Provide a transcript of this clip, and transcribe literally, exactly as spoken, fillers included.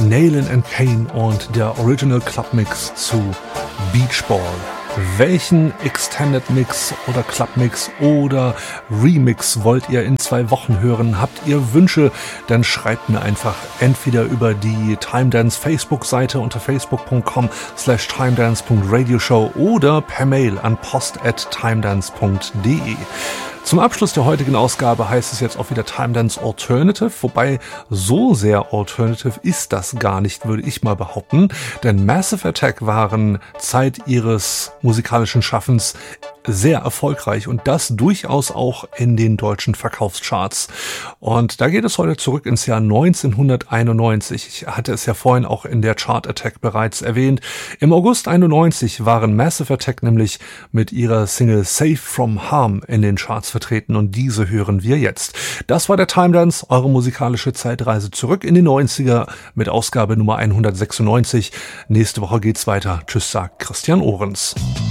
Nailin and Kane und der Original Club Mix zu Beach Ball. Welchen Extended Mix oder Club Mix oder Remix wollt ihr in zwei Wochen hören? Habt ihr Wünsche? Dann schreibt mir einfach entweder über die TimeDance Facebook-Seite unter facebook.com slash timedance.radioshow oder per Mail an post at timedance.de. Zum Abschluss der heutigen Ausgabe heißt es jetzt auch wieder TimeDance Alternative, wobei so sehr Alternative ist das gar nicht, würde ich mal behaupten, denn Massive Attack waren Zeit ihres musikalischen Schaffens sehr erfolgreich und das durchaus auch in den deutschen Verkaufscharts. Und da geht es heute zurück ins Jahr neunzehnhunderteinundneunzig. Ich hatte es ja vorhin auch in der Chart Attack bereits erwähnt. Im August einundneunzig waren Massive Attack nämlich mit ihrer Single Safe from Harm in den Charts vertreten und diese hören wir jetzt. Das war der TimeDance, eure musikalische Zeitreise zurück in die neunziger mit Ausgabe Nummer hundertsechsundneunzig. Nächste Woche geht's weiter. Tschüss, sagt Christian Ohrens.